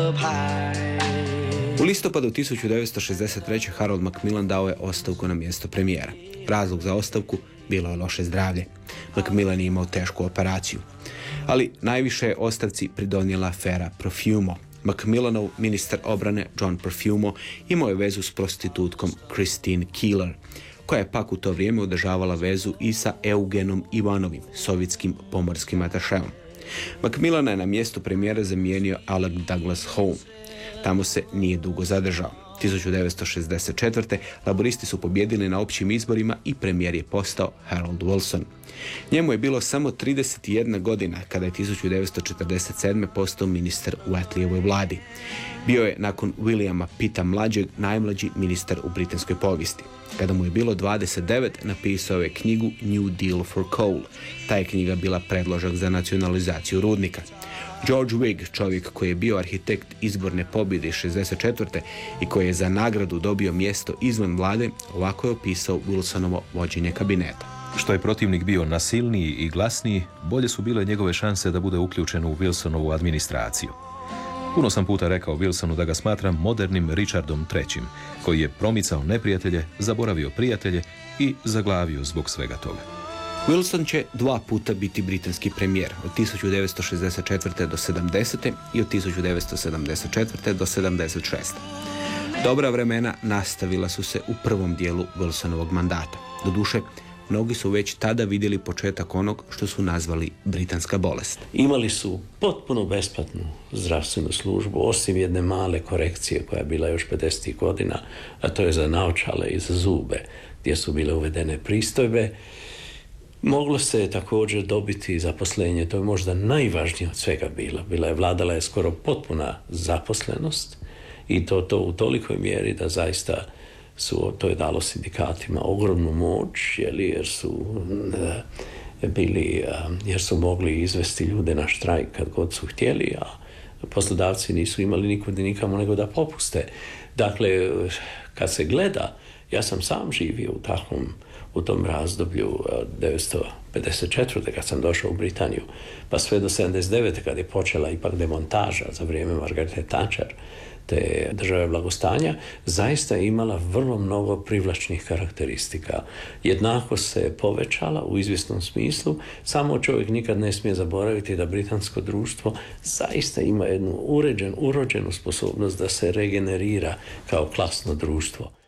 up high. U listopadu 1963. Harold Macmillan dao je ostavku na mjesto premijera. Razlog za ostavku bilo je loše zdravlje. Macmillan je imao tešku operaciju. Ali najviše je ostavci pridonijela afera Profumo. Macmillanov ministar obrane John Profumo imao je vezu s prostitutkom Christine Keeler, koja je pak u to vrijeme održavala vezu i sa Eugenom Ivanovim, sovjetskim pomorskim atašeom. Macmillana je na mjestu premijera zamijenio Alec Douglas Home. Tamo se nije dugo zadržao. 1964. laboristi su pobjedili na općim izborima i premijer je postao Harold Wilson. Njemu je bilo samo 31 godina kada je 1947. postao ministar u Attleevoj vladi. Bio je nakon Williama Pitta mlađeg najmlađi ministar u britanskoj povijesti. Kada mu je bilo 29, napisao je knjigu New Deal for Coal. Ta je knjiga bila predložak za nacionalizaciju rudnika. George Wigg, čovjek koji je bio arhitekt izborne pobjede iz 1964. i koji je za nagradu dobio mjesto izvan vlade, ovako je opisao Wilsonovo vođenje kabineta. Što je protivnik bio nasilniji i glasniji, bolje su bile njegove šanse da bude uključen u Wilsonovu administraciju. Puno sam puta rekao Wilsonu da ga smatram modernim Richardom III, koji je promicao neprijatelje, zaboravio prijatelje i zaglavio zbog svega toga. Wilson će 2 puta biti britanski premijer, od 1964. do 70. i od 1974. do 76. Dobra vremena nastavila su se u prvom dijelu Wilsonovog mandata. Doduše, mnogi su već tada vidjeli početak onog što su nazvali britanska bolest. Imali su potpuno besplatnu zdravstvenu službu, osim jedne male korekcije koja je bila još 50. godina, a to je za naočale i za zube, gdje su bile uvedene pristojbe. Moglo se također dobiti zaposlenje, to je možda najvažnije od svega vladala je skoro potpuna zaposlenost i to u tolikoj mjeri da zaista to je dalo sindikatima ogromnu moć, jer su mogli izvesti ljude na štrajk kad god su htjeli, a poslodavci nisu imali nikud i nikamo nego da popuste. Dakle, kad se gleda, ja sam sam živio u tom razdoblju 1954. kad sam došao u Britaniju, pa sve do 79. kad je počela ipak demontaža za vrijeme Margarete Thatcher, te države blagostanja, zaista je imala vrlo mnogo privlačnih karakteristika. Jednakost se povećala u izvjesnom smislu, samo čovjek nikad ne smije zaboraviti da britansko društvo zaista ima jednu urođenu sposobnost da se regenerira kao klasno društvo.